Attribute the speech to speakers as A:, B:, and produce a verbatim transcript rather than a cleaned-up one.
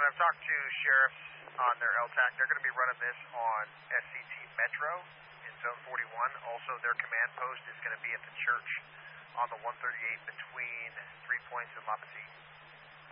A: I've talked to sheriffs on their L TAC. They're going to be running this on S C T Metro in Zone forty-one. Also, their command post is going to be at the church on the one thirty-eight between Three Points and La Petite.